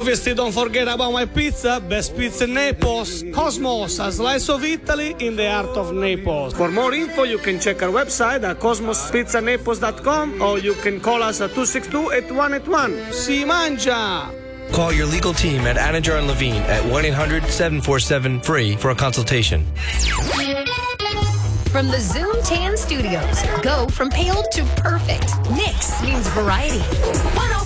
Obviously, don't forget about my pizza, best pizza in Naples. Cosmos, a slice of Italy in the heart of Naples. For more info, you can check our website at cosmospizzanaples.com or you can call us at 262-8181. Si mangia! Call your legal team at Anninger & Levine at 1-800-747-FREE for a consultation. From the Zoom Tan Studios, go from pale to perfect. Nix means variety.